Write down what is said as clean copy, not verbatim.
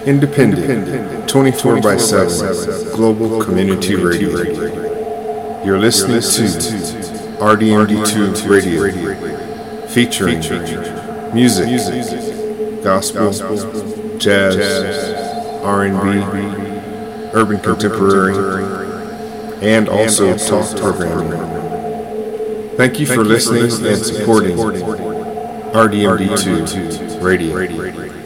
Independent, 24 by 7, Global Community Radio. You're listening to RDMD2 Radio, featuring music, gospel, jazz, R&B, urban contemporary, and also talk programming. Thank you for listening and supporting RDMD2 Radio.